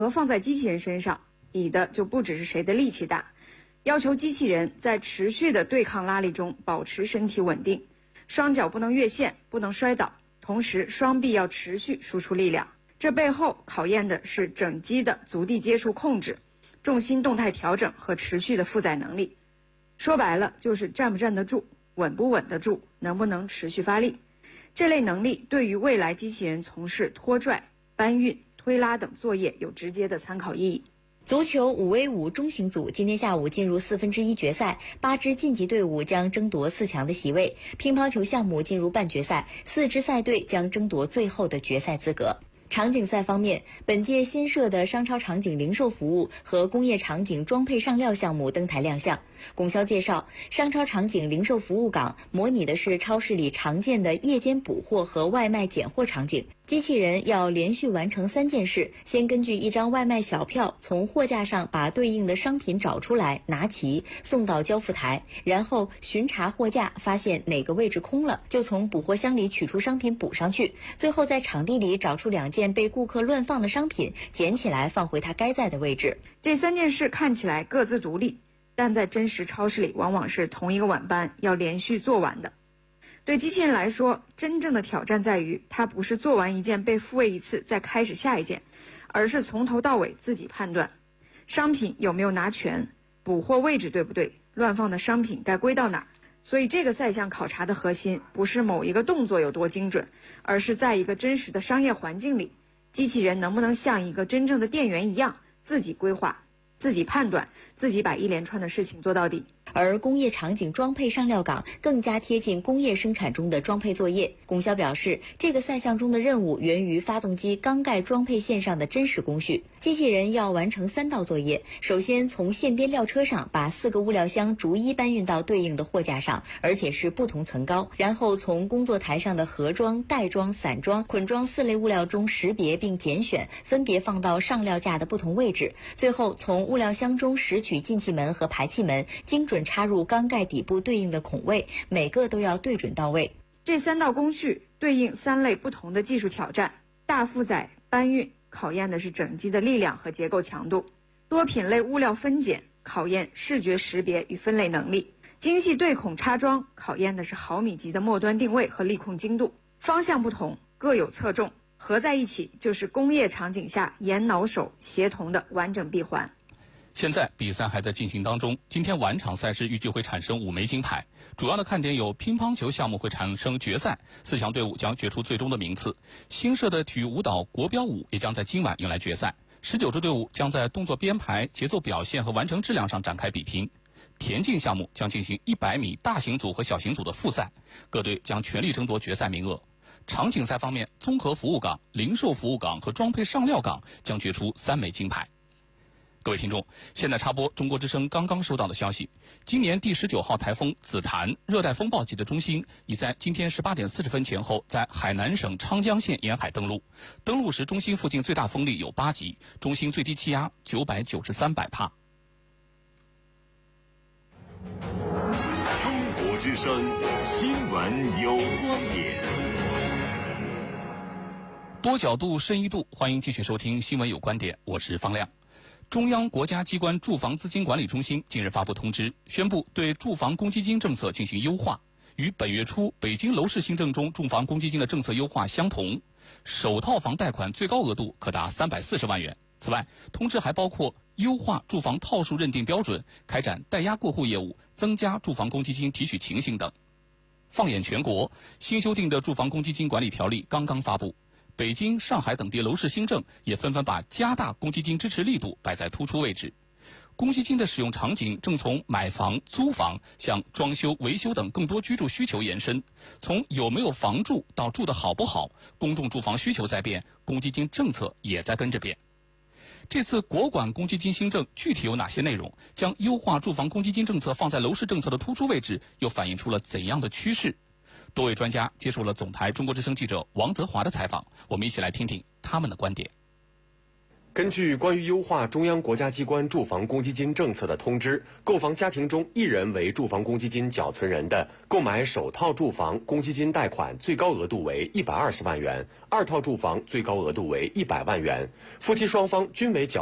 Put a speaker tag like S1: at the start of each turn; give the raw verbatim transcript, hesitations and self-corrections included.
S1: 和放在机器人身上，比的就不只是谁的力气大，要求机器人在持续的对抗拉力中保持身体稳定，双脚不能越线，不能摔倒，同时双臂要持续输出力量。这背后考验的是整机的足地接触控制、重心动态调整和持续的负载能力。说白了就是站不站得住，稳不稳得住，能不能持续发力。这类能力对于未来机器人从事拖拽、搬运、推拉等作业有直接的参考意义。
S2: 足球五 v 五中型组今天下午进入四分之一决赛，八支晋级队伍将争夺四强的席位。乒乓球项目进入半决赛，四支赛队将争夺最后的决赛资格。场景赛方面，本届新设的商超场景零售服务和工业场景装配上料项目登台亮相。供销介绍，商超场景零售服务岗模拟的是超市里常见的夜间补货和外卖拣货场景。机器人要连续完成三件事：先根据一张外卖小票从货架上把对应的商品找出来，拿齐，送到交付台，然后巡查货架，发现哪个位置空了，就从补货箱里取出商品补上去，最后在场地里找出两件被顾客乱放的商品，捡起来放回它该在的位置。
S1: 这三件事看起来各自独立，但在真实超市里往往是同一个晚班要连续做完的。对机器人来说，真正的挑战在于它不是做完一件被复位一次再开始下一件，而是从头到尾自己判断商品有没有拿全，补货位置对不对，乱放的商品该归到哪儿。所以这个赛项考察的核心不是某一个动作有多精准，而是在一个真实的商业环境里，机器人能不能像一个真正的店员一样自己规划、自己判断、自己把一连串的事情做到底。
S2: 而工业场景装配上料岗更加贴近工业生产中的装配作业。供销表示，这个赛项中的任务源于发动机缸盖装配线上的真实工序。机器人要完成三道作业，首先从线边料车上把四个物料箱逐一搬运到对应的货架上，而且是不同层高，然后从工作台上的盒装、袋装、散装、捆装四类物料中识别并拣选，分别放到上料架的不同位置，最后从物料箱中拾取进气门和排气门，精准插入缸盖底部对应的孔位，每个都要对准到位。
S1: 这三道工序对应三类不同的技术挑战，大负载搬运考验的是整机的力量和结构强度，多品类物料分拣考验视觉识别与分类能力，精细对孔插装考验的是毫米级的末端定位和力控精度。方向不同，各有侧重，合在一起就是工业场景下眼脑手协同的完整闭环。
S3: 现在比赛还在进行当中，今天晚场赛事预计会产生五枚金牌，主要的看点有乒乓球项目会产生决赛，四强队伍将决出最终的名次。新设的体育舞蹈国标舞也将在今晚迎来决赛，十九支队伍将在动作编排、节奏表现和完成质量上展开比拼。田径项目将进行一百米大型组和小型组的复赛，各队将全力争夺决赛名额。场景赛方面，综合服务岗、零售服务岗和装配上料岗将决出三枚金牌。各位听众，现在插播中国之声刚刚收到的消息，今年第十九号台风紫檀热带风暴级的中心已在今天十八点四十分前后在海南省昌江县沿海登陆。登陆时，中心附近最大风力有八级，中心最低气压九百九十三百帕。
S4: 中国之声新闻有观点，
S3: 多角度、深一度，欢迎继续收听新闻有观点，我是方亮。中央国家机关住房资金管理中心近日发布通知，宣布对住房公积金政策进行优化，与本月初北京楼市新政中住房公积金的政策优化相同。首套房贷款最高额度可达三百四十万元。此外，通知还包括优化住房套数认定标准、开展代押过户业务、增加住房公积金提取情形等。放眼全国，新修订的住房公积金管理条例刚刚发布。北京、上海等地楼市新政也纷纷把加大公积金支持力度摆在突出位置。公积金的使用场景正从买房、租房向装修、维修等更多居住需求延伸。从有没有房住到住得好不好，公众住房需求在变，公积金政策也在跟着变。这次国管公积金新政具体有哪些内容？将优化住房公积金政策放在楼市政策的突出位置，又反映出了怎样的趋势？多位专家接受了总台中国之声记者王泽华的采访，我们一起来听听他们的观点。
S5: 根据关于优化中央国家机关住房公积金政策的通知，购房家庭中一人为住房公积金缴存人的，购买首套住房公积金贷款最高额度为一百二十万元，二套住房最高额度为一百万元，夫妻双方均为缴